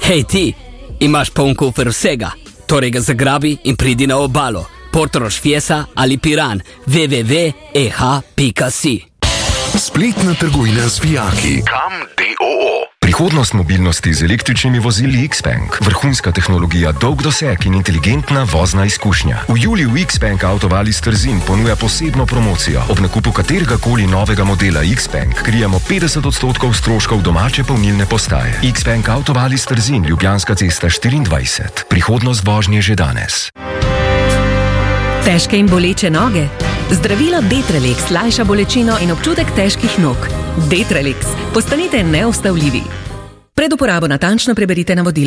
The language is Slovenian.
Hej ti, imaš poln kufer vsega, torej ga zagrabi in pridi na obalo. Portorož, Fiesa ali Piran, www.eh.si. Spletna trgovina z vijaki. Kam.do. Prihodnost mobilnosti z električnimi vozili Xpeng. Vrhunska tehnologija, dolg doseg in inteligentna vozna izkušnja. V juliju Xpeng Autovalis Trzin ponuja posebno promocijo. Ob nakupu kateregakoli novega modela Xpeng krijemo 50% stroškov domače polnilne postaje. Xpeng Autovalis Trzin, Ljubljanska cesta 24. Prihodnost vožnje že danes. Težke in boleče noge? Zdravilo Detrelix lajša bolečino in občutek težkih nog. Detrelix. Postanite neustavljivi. Pred uporabo natančno preberite navodila.